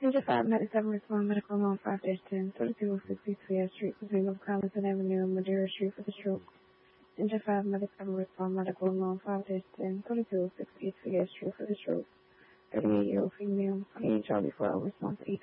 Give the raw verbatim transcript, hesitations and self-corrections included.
Ninja five ninety-seven respond medical loan five dash ten, thirty-two oh six East Fayette Street between North Carlton Avenue and Madeira Street for the stroke. Ninja five ninety-seven respond medical loan five dash ten, thirty-two oh six East Fayette Street for the stroke. thirty-eight year old female, twenty-eight Charlie four response eight